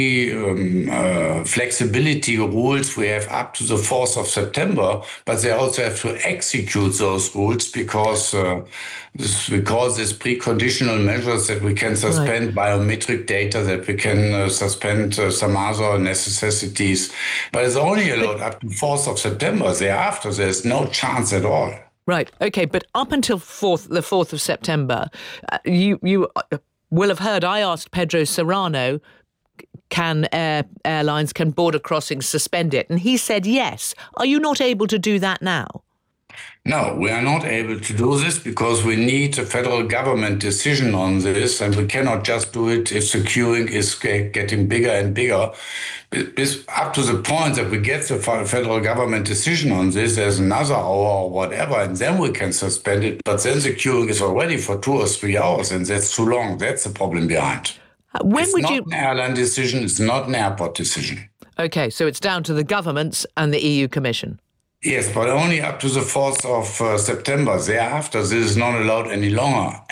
flexibility rules we have up to the 4th of September, but they also have to execute those rules because we call this preconditional measures that we can suspend biometric data, that we can suspend some other necessities. But it's only allowed up to 4th of September. Thereafter, there's no chance at all. Right. Okay. But up until the 4th of September, you will have heard I asked Pedro Serrano, can border crossings suspend it? And he said yes. Are you not able to do that now? No, we are not able to do this because we need a federal government decision on this, and we cannot just do it if the queuing is getting bigger and bigger. It's up to the point that we get the federal government decision on this, there's another hour or whatever, and then we can suspend it. But then the queuing is already for 2 or 3 hours, and that's too long. That's the problem behind. It's not an airline decision, it's not an airport decision. Okay, so it's down to the governments and the EU Commission. Yes, but only up to the 4th of September. Thereafter, this is not allowed any longer.